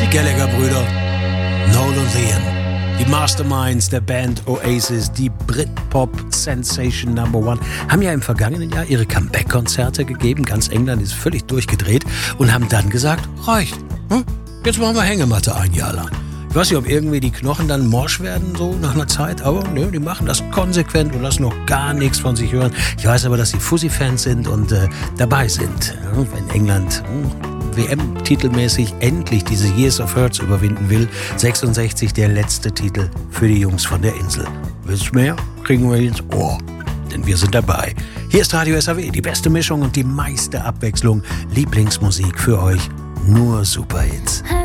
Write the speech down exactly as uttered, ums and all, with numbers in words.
Die Gallagher-Brüder, Noel und Liam, die Masterminds der Band Oasis, die Britpop-Sensation Number One, haben ja im vergangenen Jahr ihre Comeback-Konzerte gegeben. Ganz England ist völlig durchgedreht und haben dann gesagt, reicht, hm? Jetzt machen wir Hängematte ein Jahr lang. Ich weiß nicht, ob irgendwie die Knochen dann morsch werden, so nach einer Zeit, aber ne, die machen das konsequent und lassen noch gar nichts von sich hören. Ich weiß aber, dass sie Fuzzy-Fans sind und äh, dabei sind, ja, wenn England hm, W M-titelmäßig endlich diese Years of Hurts überwinden will. sechsundsechzig der letzte Titel für die Jungs von der Insel. Willst du mehr? Kriegen wir ins Ohr. Denn wir sind dabei. Hier ist Radio S A W, die beste Mischung und die meiste Abwechslung. Lieblingsmusik für euch, nur Superhits.